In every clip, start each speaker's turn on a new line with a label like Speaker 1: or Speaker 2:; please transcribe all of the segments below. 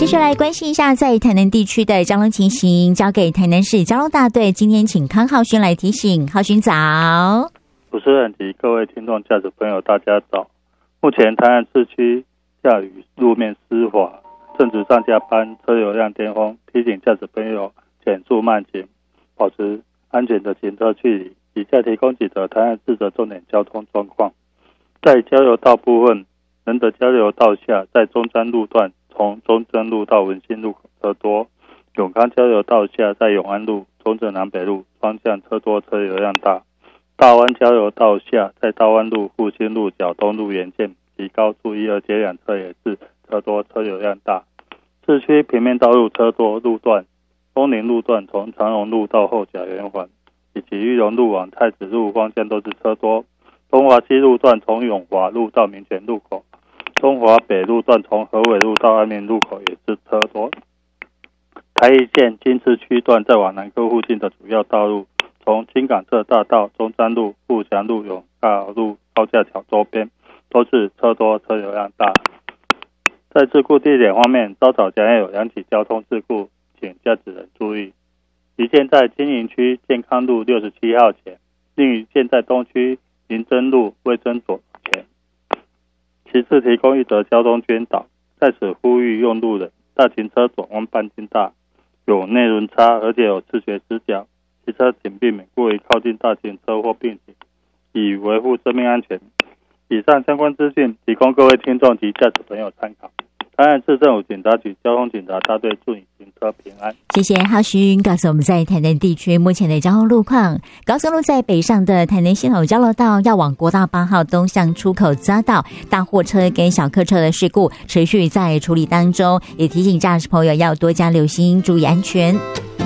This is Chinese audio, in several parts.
Speaker 1: 接下来关心一下在台南地区的交通情形，交给台南市交通大队。今天请康浩勋来提醒。浩勋早。
Speaker 2: 主持人及各位听众驾驶朋友大家早。目前台南市区下雨，路面湿滑，正值上下班，车流量巅峰，提醒驾驶朋友减速慢行，保持安全的行车距离。以下提供几则台南市的重点交通状况。在交流道部分，仁德交流道下，在中山路段从中正路到文心路口车多；永康交流道下，在永安路、中正南北路双向车多，车流量大。大湾交流道下，在大湾路、复兴路、角东路沿线及高速1、2街两侧也是车多，车流量大。市区平面道路车多路段，东宁路段从长荣路到后甲圆环，以及裕隆路往太子路方向都是车多。中华西路段从永华路到民权路口，中华北路段从和伟路到安民路口也是车多。台一线金市区段在往南科附近的主要道路，从金港侧大道、中山路、富祥路、永大路、高架桥周边都是车多，车流量大。在事故地点方面，稍早将有2起交通事故，请驾驶人注意。一件在经营区健康路67号前，另一件在东区林真路卫生所前。其次提供一则交通宣导，在此呼吁用路人，大型车转弯半径大，有内轮差，而且有视觉死角，骑车请避免过于靠近大型车或并行，以维护生命安全。以上相关资讯提供各位听众及驾驶朋友参考。台南市政府警察局交通警察大队祝你行车平安。
Speaker 1: 谢谢浩勋告诉我们在台南地区目前的交通路况。高速路在北上的台南系统交流道要往国道8号东向出口匝道，大货车跟小客车的事故持续在处理当中，也提醒驾驶朋友要多加留心，注意安全。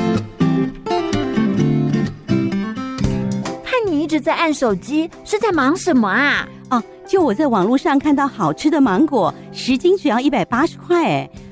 Speaker 3: 看你一直在按手机，是在忙什么啊？
Speaker 4: 就我在网络上看到好吃的芒果，10斤只要180块，